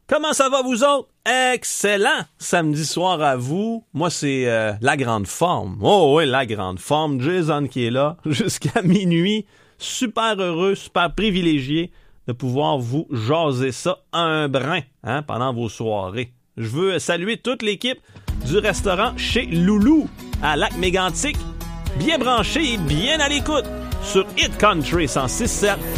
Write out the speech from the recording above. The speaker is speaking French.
Comment ça va vous autres? Excellent samedi soir à vous. Moi, c'est la grande forme. Oh oui, la grande forme. Jason qui est là jusqu'à minuit. Super heureux, super privilégié de pouvoir vous jaser ça un brin pendant vos soirées. Je veux saluer toute l'équipe du restaurant Chez Loulou à Lac-Mégantic. Bien branché et bien à l'écoute sur Hit Country 106.7